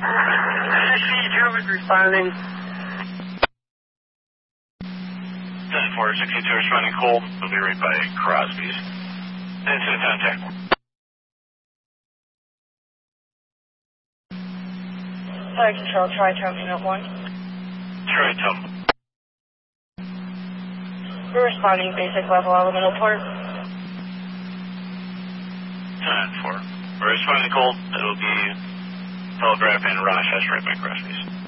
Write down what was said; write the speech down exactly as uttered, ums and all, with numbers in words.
sixty-two is responding. ten four, sixty-two responding cold. We'll be right by Crosby's. Incident contact. Fire control, Tri-Tom, unit one. Tri-Tom. We're responding basic level elemental port. ten four. We're responding cold. It'll be Telegraph and Rochester right by Crosby's.